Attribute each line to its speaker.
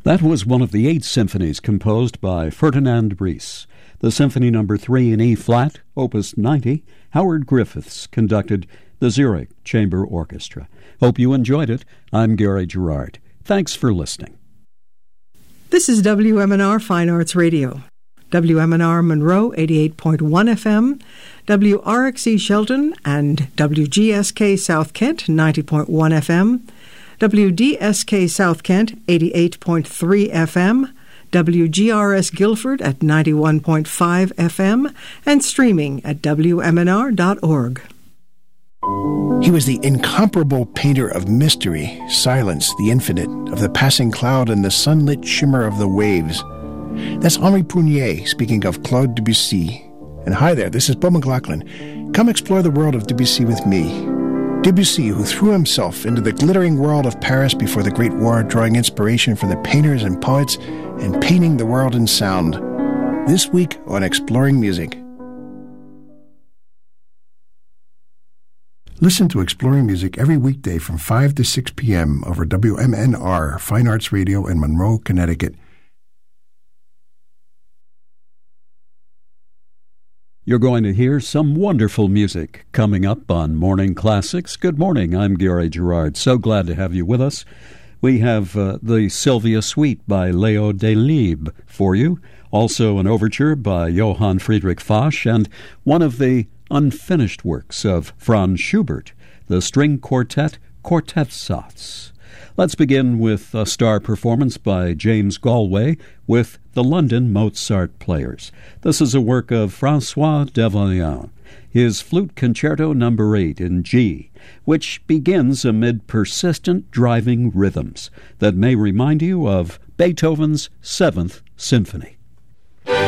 Speaker 1: That was one of the 8 symphonies composed by Ferdinand Ries. The Symphony No. 3 in E-flat, Opus 90, Howard Griffiths conducted the Zurich Chamber Orchestra. Hope you enjoyed it. I'm Gary Gerard. Thanks for listening.
Speaker 2: This is WMNR Fine Arts Radio. WMNR Monroe 88.1 FM, WRXE Shelton and WGSK South Kent 90.1 FM, WDSK South Kent 88.3 FM, WGRS Guilford at 91.5 FM, and streaming at WMNR.org.
Speaker 3: He was the incomparable painter of mystery, silence, the infinite, of the passing cloud and the sunlit shimmer of the waves. That's Henri Prunier speaking of Claude Debussy. And hi there, this is Bo McLaughlin. Come explore the world of Debussy with me. Debussy, who threw himself into the glittering world of Paris before the Great War, drawing inspiration from the painters and poets and painting the world in sound. This week on Exploring Music. Listen to Exploring Music every weekday from 5 to 6 p.m. over WMNR, Fine Arts Radio in Monroe, Connecticut.
Speaker 1: You're going to hear some wonderful music coming up on Morning Classics. Good morning, I'm Gary Gerard. So glad to have you with us. We have the Sylvia Suite by Leo Delibes for you, also an overture by Johann Friedrich Fasch, and one of the unfinished works of Franz Schubert, the string quartet, Quartettsatz. Let's begin with a star performance by James Galway with the London Mozart Players. This is a work of François Devoyant, his Flute Concerto No. 8 in G, which begins amid persistent driving rhythms that may remind you of Beethoven's 7th Symphony.